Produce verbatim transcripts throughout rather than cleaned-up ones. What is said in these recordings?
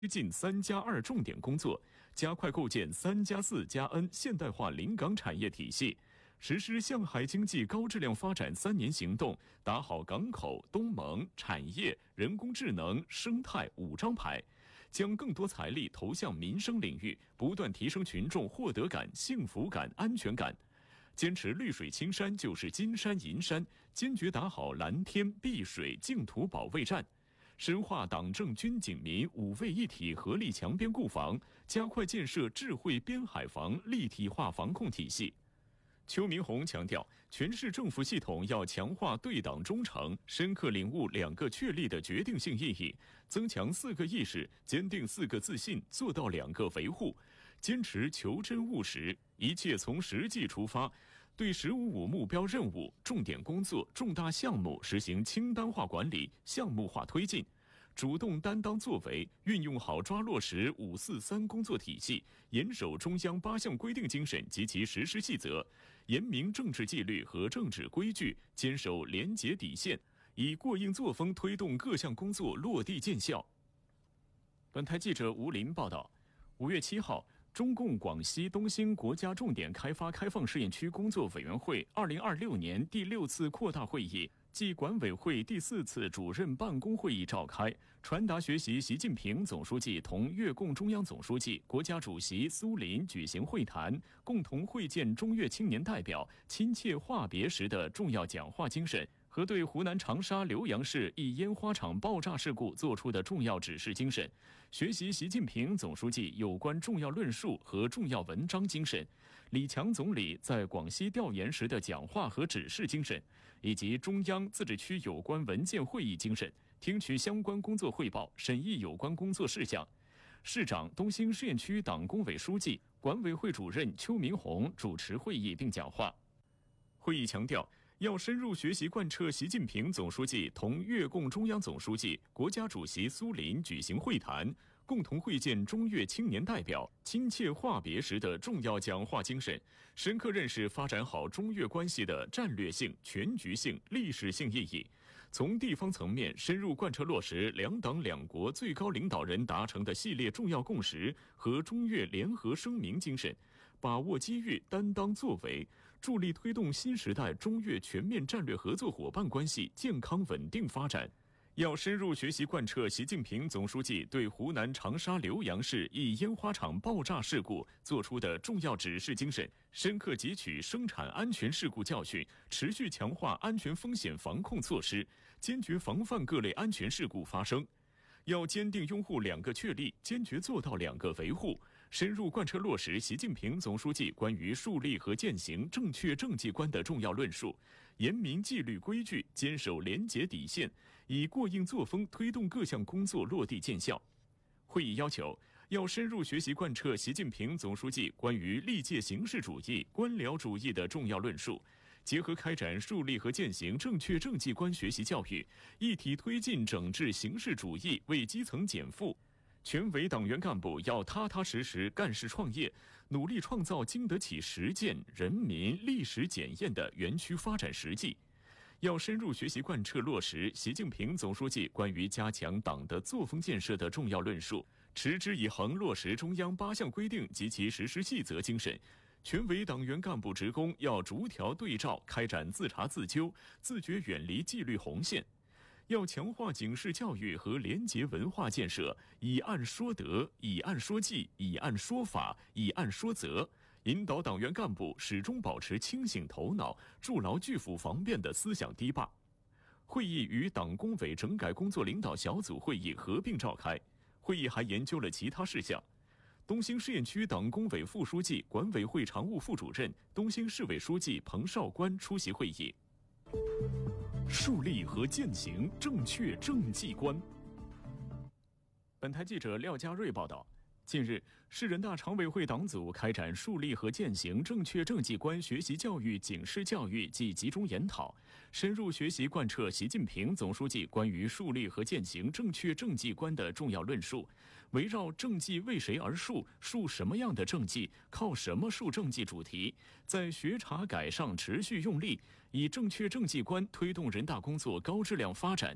推进三加二重点工作，加快构建三加四加 N 现代化临港产业体系，实施向海经济高质量发展三年行动，打好港口、东盟、产业、人工智能、生态五张牌，将更多财力投向民生领域，不断提升群众获得感、幸福感、安全感。坚持绿水青山就是金山银山，坚决打好蓝天碧水净土保卫战。深化党政军警民五位一体合力强边固防，加快建设智慧边海防立体化防控体系。邱明红强调，全市政府系统要强化对党忠诚，深刻领悟两个确立的决定性意义，增强四个意识，坚定四个自信，做到两个维护，坚持求真务实，一切从实际出发。对“十五五”目标任务、重点工作、重大项目实行清单化管理、项目化推进，主动担当作为，运用好抓落实“五四三”工作体系，严守中央八项规定精神及其实施细则，严明政治纪律和政治规矩，坚守廉洁底线，以过硬作风推动各项工作落地见效。本台记者吴林报道，五月七号。中共广西东兴国家重点开发开放试验区工作委员会二零二六年第六次扩大会议暨管委会第四次主任办公会议召开，传达学习习近平总书记同越共中央总书记、国家主席苏林举行会谈，共同会见中越青年代表，亲切话别时的重要讲话精神和对湖南长沙浏阳市一烟花厂爆炸事故作出的重要指示精神，学习习近平总书记有关重要论述和重要文章精神，李强总理在广西调研时的讲话和指示精神，以及中央自治区有关文件会议精神，听取相关工作汇报，审议有关工作事项。市长、东兴试验区党工委书记、管委会主任邱明红主持会议并讲话。会议强调，要深入学习贯彻习近平总书记同越共中央总书记、国家主席苏林举行会谈，共同会见中越青年代表，亲切话别时的重要讲话精神，深刻认识发展好中越关系的战略性、全局性、历史性意义，从地方层面深入贯彻落实两党两国最高领导人达成的系列重要共识和中越联合声明精神，把握机遇，担当作为，助力推动新时代中越全面战略合作伙伴关系健康稳定发展。要深入学习贯彻习近平总书记对湖南长沙浏阳市一烟花厂爆炸事故作出的重要指示精神，深刻汲取生产安全事故教训，持续强化安全风险防控措施，坚决防范各类安全事故发生。要坚定拥护两个确立，坚决做到两个维护，深入贯彻落实习近平总书记关于树立和践行正确政绩观的重要论述，严明纪律规矩，坚守廉洁底线，以过硬作风推动各项工作落地见效。会议要求，要深入学习贯彻习近平总书记关于历届形式主义、官僚主义的重要论述，结合开展树立和践行正确政绩观学习教育，一体推进整治形式主义，为基层减负。全委党员干部要踏踏实实干事创业，努力创造经得起实践、人民、历史检验的园区发展实际。要深入学习贯彻落实习近平总书记关于加强党的作风建设的重要论述，持之以恒落实中央八项规定及其实施细则精神。全委党员干部职工要逐条对照开展自查自纠，自觉远离纪律红线。要强化警示教育和廉洁文化建设，以案说德，以案说纪，以案说法，以案说责，引导党员干部始终保持清醒头脑，筑牢拒腐防变的思想堤坝。会议与党工委整改工作领导小组会议合并召开，会议还研究了其他事项。东兴试验区党工委副书记、管委会常务副主任、东兴市委书记彭绍官出席会议。树立和践行正确政绩观。本台记者廖家瑞报道，近日，市人大常委会党组开展树立和践行正确政绩观学习教育警示教育暨集中研讨，深入学习贯彻习近平总书记关于树立和践行正确政绩观的重要论述，围绕政绩为谁而树、树什么样的政绩、靠什么树政绩主题，在学查改上持续用力，以正确政绩观推动人大工作高质量发展。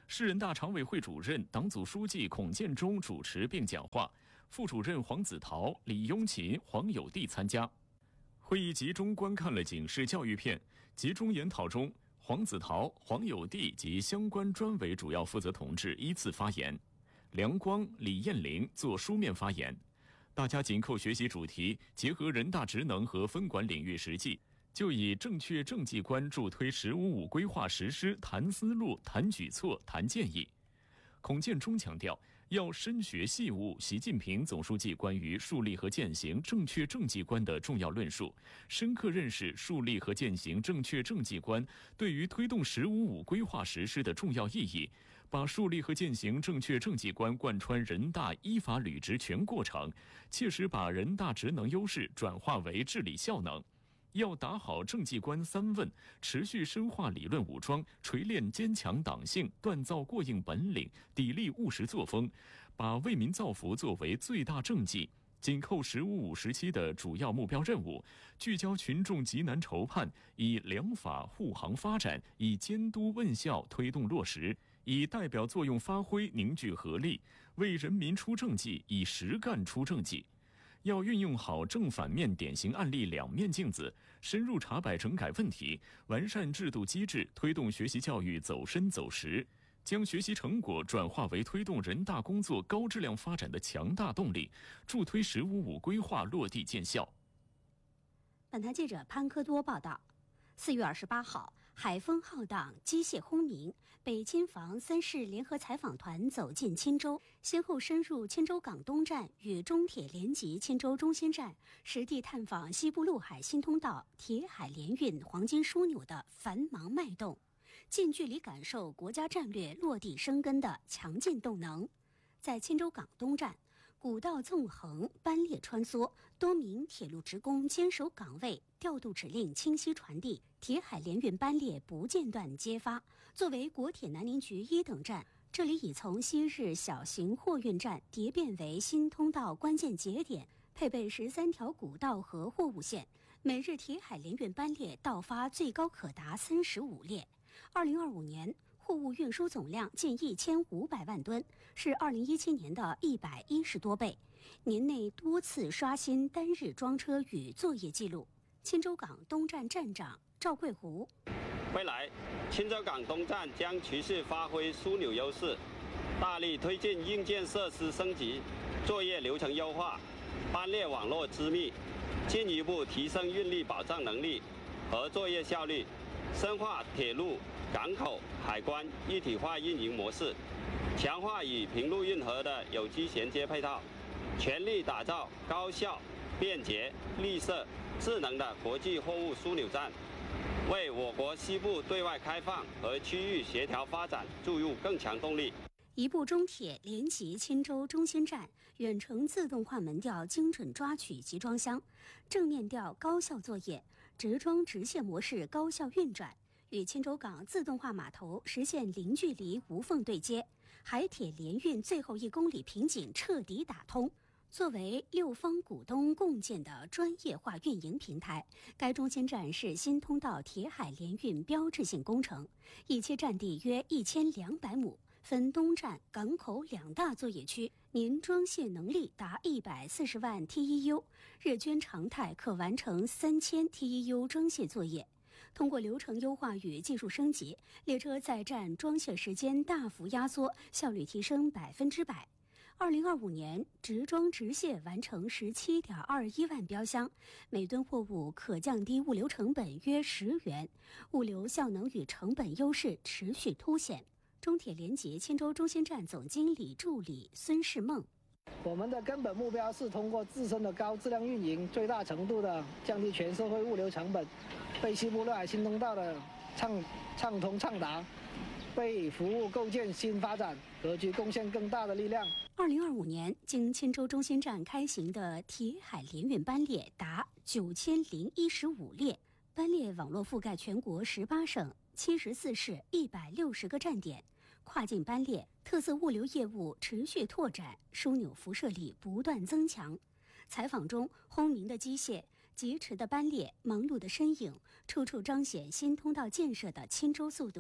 市人大常委会主任、党组书记孔建中主持并讲话，副主任黄子陶、李雍琴、黄友弟参加。会议集中观看了警示教育片，集中研讨中，黄子陶、黄友弟及相关专委主要负责同志依次发言，梁光、李艳玲做书面发言。大家紧扣学习主题，结合人大职能和分管领域实际，就以正确政绩观助推“十五五”规划实施谈思路、谈举措、谈建议。孔建中强调，要深学细悟习近平总书记关于树立和践行正确政绩观的重要论述，深刻认识树立和践行正确政绩观对于推动“十五五”规划实施的重要意义，把树立和践行正确政绩观贯穿人大依法履职全过程，切实把人大职能优势转化为治理效能。要打好政绩观三问，持续深化理论武装，锤炼坚强党性，锻造过硬本领，砥砺务实作风，把为民造福作为最大政绩，紧扣“十五五”时期的主要目标任务，聚焦群众急难愁盼，以良法护航发展，以监督问效推动落实，以代表作用发挥凝聚合力，为人民出政绩，以实干出政绩。要运用好正反面典型案例两面镜子，深入查摆整改问题，完善制度机制，推动学习教育走深走实，将学习成果转化为推动人大工作高质量发展的强大动力，助推“十五五”规划落地见效。 本台记者潘科多报道，四月二十八号，海风浩荡，机械轰鸣，北京防三市联合采访团走进钦州，先后深入钦州港东站与中铁联集钦州中心站，实地探访西部陆海新通道铁海联运黄金枢纽的繁忙脉动，近距离感受国家战略落地生根的强劲动能。在钦州港东站，古道纵横，班列穿梭，多名铁路职工坚守岗位，调度指令清晰传递，铁海联运班列不间断接发。作为国铁南宁局一等站，这里已从昔日小型货运站迭变为新通道关键节点，配备十三条古道和货物线，每日铁海联运班列到发最高可达三十五列。二零二五年。货物运输总量近一千五百万吨，是二零一七年的一百一十多倍。年内多次刷新单日装车与作业记录。钦州港东站站长赵桂湖： 未来，钦州港东站将持续发挥枢纽优势，大力推进硬件设施升级、作业流程优化、班列网络织密，进一步提升运力保障能力和作业效率，深化铁路、港口、海关一体化运营模式，强化与平陆运河的有机衔接配套，全力打造高效、便捷、绿色、智能的国际货物枢纽站，为我国西部对外开放和区域协调发展注入更强动力。 一部中铁联集钦州中心站远程自动化门吊精准抓取集装箱，正面吊高效作业，直装直卸模式高效运转，与钦州港自动化码头实现零距离无缝对接，海铁联运最后一公里瓶颈彻底打通。作为六方股东共建的专业化运营平台，该中心站是新通道铁海联运标志性工程，一期占地约一千两百亩，分东站、港口两大作业区，年装卸能力达一百四十万 T E U， 日均常态可完成三千 T E U 装卸作业。通过流程优化与技术升级，列车在站装卸时间大幅压缩，效率提升百分之百。二零二五年，直装直卸完成十七点二一万标箱，每吨货物可降低物流成本约十元，物流效能与成本优势持续凸显。中铁联集钦州中心站总经理助理孙世梦： 我们的根本目标是通过自身的高质量运营，最大程度的降低全社会物流成本，为西部陆海新通道的畅畅通畅达，为服务构建新发展格局贡献更大的力量。 二零二五年，经钦州中心站开行的铁海联运班列达九千零一十五列，班列网络覆盖全国十八省、七十四市、一百六十个站点，跨境班列、特色物流业务持续拓展，枢纽辐射力不断增强。采访中，轰鸣的机械、疾驰的班列、忙碌的身影，处处彰显新通道建设的钦州速度。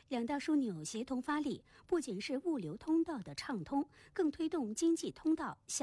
两大枢纽协同发力，不仅是物流通道的畅通，更推动经济通道向